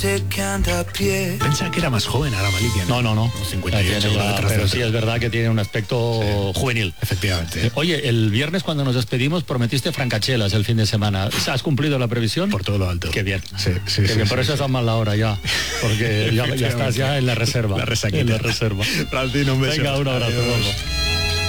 Pensaba que era más joven ahora Malikia. No. 58, pero sí es verdad que tiene un aspecto juvenil. Efectivamente. Oye, el viernes cuando nos despedimos prometiste francachelas el fin de semana. ¿Has cumplido la previsión? Por todo lo alto. Qué bien. Sí. Qué bien. Por eso estás mal la hora ya. Porque ya estás ya en la reserva. La resaquita. En la reserva. Francino, un beso. Venga, un abrazo.